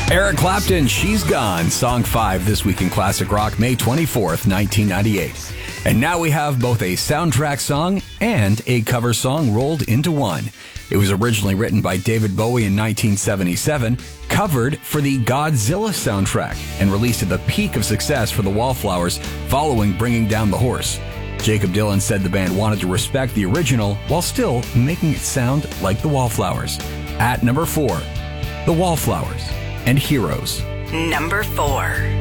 Eric Clapton, She's Gone, Song 5 this week in Classic Rock, May 24th, 1998. And now we have both a soundtrack song and a cover song rolled into one. It was originally written by David Bowie in 1977, covered for the Godzilla soundtrack, and released at the peak of success for the Wallflowers following Bringing Down the Horse. Jakob Dylan said the band wanted to respect the original while still making it sound like the Wallflowers. At number 4, the Wallflowers and Heroes. Number 4.